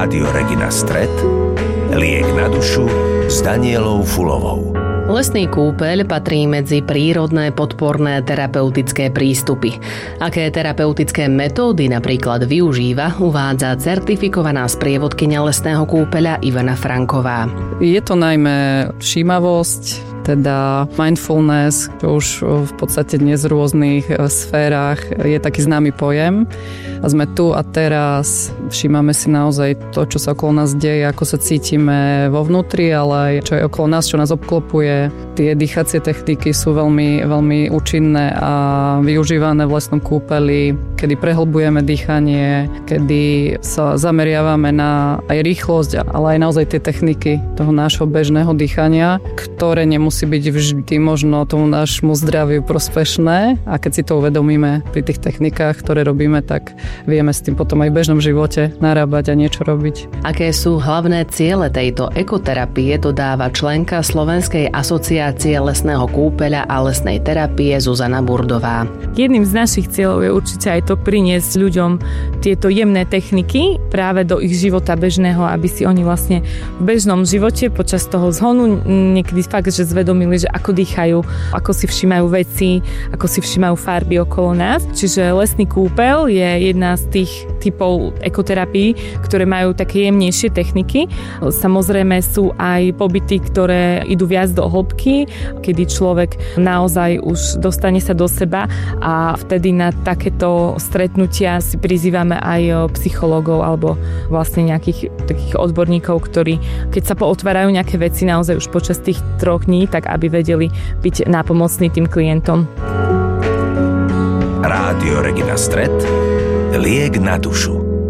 Rádio Regina Stret, Liek na dušu s Danielou Fulovou. Lesný kúpeľ patrí medzi prírodné podporné terapeutické prístupy. Aké terapeutické metódy napríklad využíva, uvádza certifikovaná sprievodkyňa lesného kúpeľa Ivana Franková. Je to najmä všímavosť, teda mindfulness, čo už v podstate dnes v rôznych sférach je taký známy pojem. A sme tu a teraz, všímame si naozaj to, čo sa okolo nás deje, ako sa cítime vo vnútri, ale aj čo je okolo nás, čo nás obklopuje. Tie dýchacie techniky sú veľmi, veľmi účinné a využívané v lesnom kúpeli, kedy prehlbujeme dýchanie, kedy sa zameriavame na aj rýchlosť, ale aj naozaj tie techniky toho nášho bežného dýchania, ktoré nemusí byť vždy možno tomu nášmu zdraviu prospešné, a keď si to uvedomíme pri tých technikách, ktoré robíme, tak vieme s tým potom aj v bežnom živote narábať a niečo robiť. Aké sú hlavné ciele tejto ekoterapie, dodáva členka Slovenskej asociácie lesného kúpeľa a lesnej terapie Zuzana Burdová. Jedným z našich cieľov je určite aj to priniesť ľuďom tieto jemné techniky práve do ich života bežného, aby si oni vlastne v bežnom živote počas toho zhonu niekedy fakt, že zvedomili, že ako dýchajú, ako si všímajú veci, ako si všímajú farby okolo nás. Čiže lesný kúpeľ je jedna z tých typov ekoterapií, ktoré majú také jemnejšie techniky. Samozrejme sú aj pobyty, ktoré idú viac do hĺbky, kedy človek naozaj už dostane sa do seba, a vtedy na takéto stretnutia si prizývame aj psychológov alebo vlastne nejakých takých odborníkov, ktorí keď sa pootvárajú nejaké veci naozaj už počas tých 3 dní, tak aby vedeli byť nápomocní tým klientom. Rádio Regina Stret, Liek na dušu.